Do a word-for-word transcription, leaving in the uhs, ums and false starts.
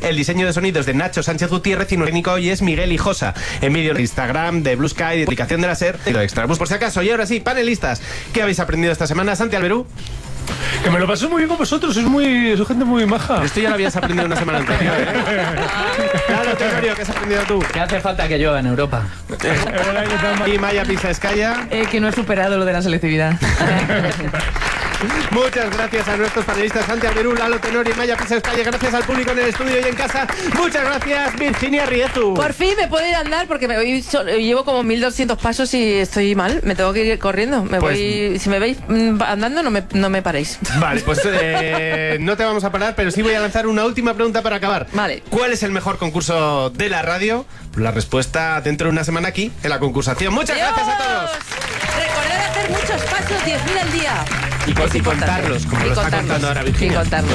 El diseño de sonidos de Nacho Sánchez Gutiérrez y nuestro técnico hoy es Miguel Hijosa. En vídeo de Instagram, de Blue Sky, de aplicación de la SER y de Extrabús por si acaso. Y ahora sí, panelistas, ¿qué habéis aprendido esta semana? Santi Alberú. Que me lo paso muy bien con vosotros, sois muy, sois gente muy maja. Esto ya lo habías aprendido una semana anterior, ¿eh? Claro, Tenorio, ¿qué has aprendido tú? ¿Qué hace falta que llueva en Europa? Y Maya Pisaeskaya. Eh, que no he superado lo de la selectividad. Muchas gracias a nuestros panelistas Santi Alberú, Lalo Tenorio y Maya Pisaeskaya. Gracias al público en el estudio y en casa. Muchas gracias, Virginia Riezu. Por fin me puedo ir a andar porque me voy, llevo como mil doscientos pasos y estoy mal. Me tengo que ir corriendo. Me Pues, voy, si me veis mm, andando, no me, no me paréis. Vale, pues eh, no te vamos a parar, pero sí voy a lanzar una última pregunta para acabar. Vale. ¿Cuál es el mejor concurso de la radio? La respuesta dentro de una semana aquí, en la concursación. Muchas ¡Adiós! gracias a todos. Recordad hacer muchos pasos, diez mil al día. Y, con- Es y importante. contarlos, como Y lo está contarlos. contando ahora Y Virginia. contarlos.